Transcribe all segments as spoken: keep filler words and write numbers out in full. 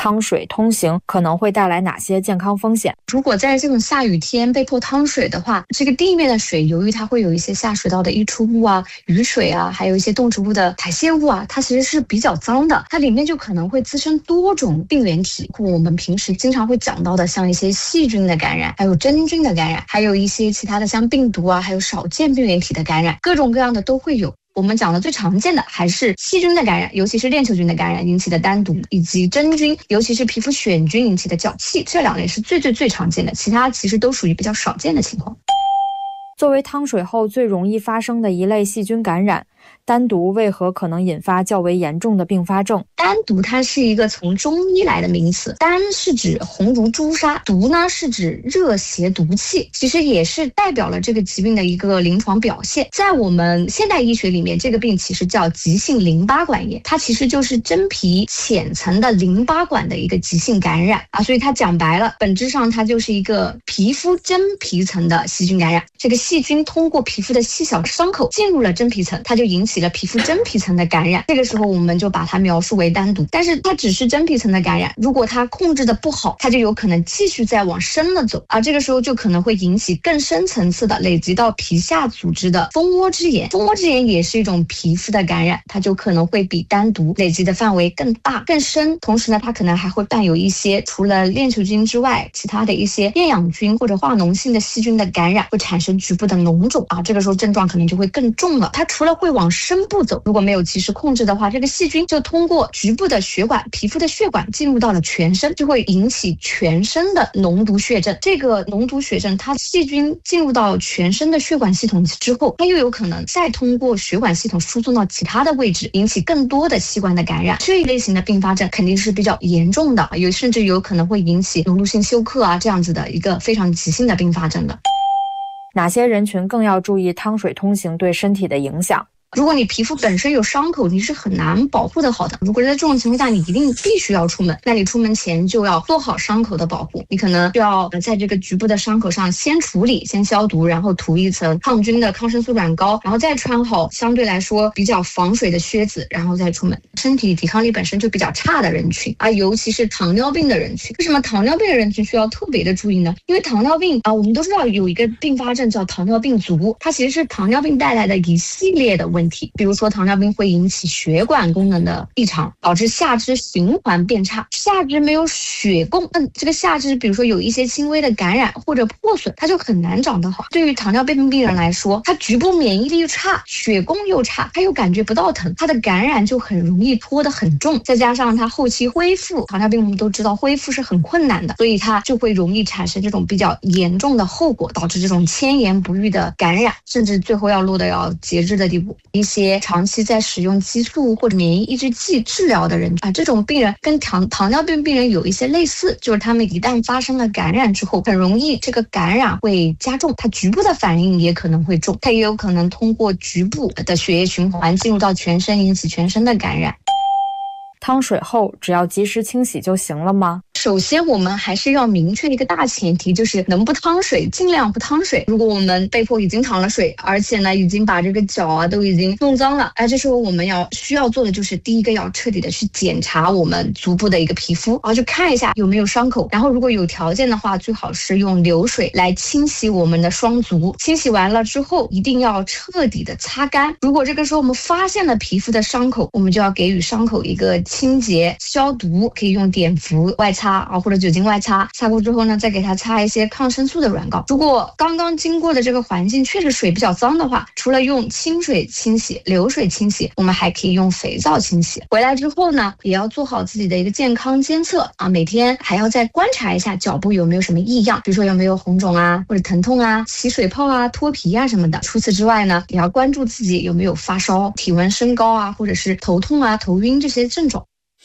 汤水通行可能会带来哪些健康风险？ 如果在这种下雨天被迫汤水的话，这个地面的水由于它会有一些下水道的溢出物啊、雨水啊，还有一些动植物的排泄物啊，它其实是比较脏的，它里面就可能会滋生多种病原体，我们平时经常会讲到的像一些细菌的感染，还有真菌的感染，还有一些其他的像病毒啊，还有少见病原体的感染，各种各样的都会有。我们讲的最常见的还是细菌的感染，尤其是链球菌的感染引起的单毒，以及真菌，尤其是皮肤癣菌引起的脚气，这两类是最最最常见的，其他其实都属于比较少见的情况。 作为汤水后最容易发生的一类细菌感染，单毒为何可能引发较为严重的并发症？ 单毒它是一个从中医来的名词，单是指红如朱砂，毒呢是指热邪毒气，其实也是代表了这个疾病的一个临床表现。在我们现代医学里面，这个病其实叫急性淋巴管炎，它其实就是真皮浅层的淋巴管的一个急性感染啊，所以它讲白了，本质上它就是一个皮肤真皮层的细菌感染。这个细菌通过皮肤的细小伤口进入了真皮层，它就引起了皮肤真皮层的感染，这个时候我们就把它描述为单毒。但是它只是真皮层的感染，如果它控制的不好，它就有可能继续再往深了走啊，这个时候就可能会引起更深层次的累积到皮下组织的蜂窝之炎。蜂窝之炎也是一种皮肤的感染，它就可能会比单毒累积的范围更大更深，同时呢它可能还会伴有一些除了链球菌之外其他的一些厌氧菌或者化脓性的细菌的感染，会产生局部的脓肿啊，这个时候症状可能就会更重了。它除了会往深部走，如果没有及时控制的话，这个细菌就通过局部的血管、皮肤的血管进入到了全身，就会引起全身的脓毒血症。这个脓毒血症，它细菌进入到全身的血管系统之后，它又有可能再通过血管系统输送到其他的位置，引起更多的器官的感染。这一类型的并发症肯定是比较严重的，有甚至有可能会引起脓毒性休克啊这样子的一个非常急性的并发症的。 哪些人群更要注意汤水通行对身体的影响？ 如果你皮肤本身有伤口，你是很难保护的好的。如果在这种情况下，你一定必须要出门，那你出门前就要做好伤口的保护。你可能就要在这个局部的伤口上先处理、先消毒，然后涂一层抗菌的抗生素软膏，然后再穿好相对来说比较防水的靴子，然后再出门。身体抵抗力本身就比较差的人群啊，尤其是糖尿病的人群。为什么糖尿病的人群需要特别的注意呢？因为糖尿病啊，我们都知道有一个并发症叫糖尿病足，它其实是糖尿病带来的一系列的问题。问题，比如说糖尿病会引起血管功能的异常，导致下肢循环变差，下肢没有血供，那这个下肢比如说有一些轻微的感染或者破损，它就很难长得好。对于糖尿病病人来说，他局部免疫力差，血供又差，他又感觉不到疼，他的感染就很容易拖得很重，再加上他后期恢复，糖尿病我们都知道恢复是很困难的，所以他就会容易产生这种比较严重的后果，导致这种千言不愈的感染，甚至最后要落得要截肢的地步。一些长期在使用激素或者免疫抑制剂治疗的人啊，这种病人跟糖糖尿病病人有一些类似，就是他们一旦发生了感染之后，很容易这个感染会加重，它局部的反应也可能会重，它也有可能通过局部的血液循环进入到全身，引起全身的感染。 汤水后只要及时清洗就行了吗？ 首先我们还是要明确一个大前提，就是能不汤水尽量不汤水。如果我们被迫已经淌了水，而且呢已经把这个脚啊都已经弄脏了，哎，这时候我们要需要做的就是第一个要彻底的去检查我们足部的一个皮肤，然后去看一下有没有伤口，然后如果有条件的话，最好是用流水来清洗我们的双足。清洗完了之后一定要彻底的擦干。如果这个时候我们发现了皮肤的伤口，我们就要给予伤口一个清洁消毒，可以用碘伏外擦啊，或者酒精外擦，擦过之后呢，再给它擦一些抗生素的软膏。如果刚刚经过的这个环境确实水比较脏的话，除了用清水清洗、流水清洗，我们还可以用肥皂清洗。回来之后呢，也要做好自己的一个健康监测啊，每天还要再观察一下脚部有没有什么异样，比如说有没有红肿啊，或者疼痛啊、起水泡啊、脱皮啊什么的。除此之外呢，也要关注自己有没有发烧、体温升高啊，或者是头痛啊、头晕这些症状。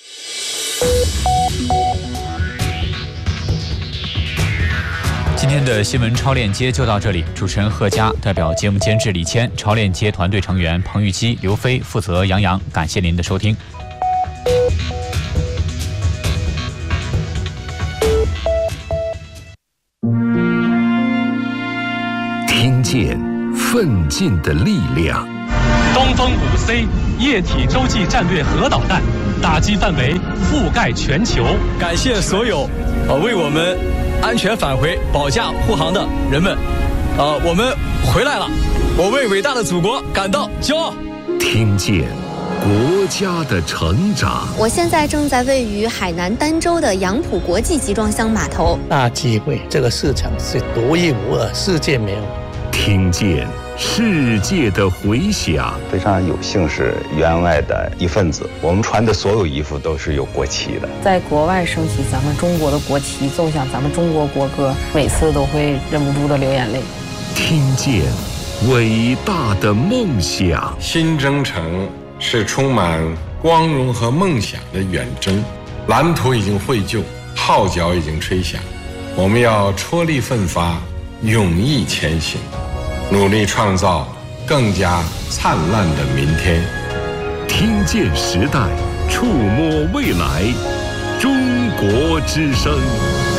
今天的新闻超链接就到这里，主持人贺佳，代表节目监制李谦，超链接团队成员彭玉基、刘飞，负责杨洋，感谢您的收听。 听见奋进的力量。 东风五 C 液体洲际战略核导弹，打击范围覆盖全球。 感谢所有呃为我们安全返回保驾护航的人们，呃，我们回来了，我为伟大的祖国感到骄傲。 听见国家的成长。 我现在正在位于海南儋州的杨浦国际集装箱码头。 大机会，这个市场是独一无二，世界没有。 听见世界的回响。 非常有幸是员外的一份子，我们穿的所有衣服都是有国旗的。 在国外升起咱们中国的国旗，奏响咱们中国国歌，每次都会忍不住的流眼泪。 听见伟大的梦想。 新征程是充满光荣和梦想的远征，蓝图已经绘就，号角已经吹响，我们要踔厉奋发，勇毅前行，努力创造更加灿烂的明天。 听见时代，触摸未来，中国之声。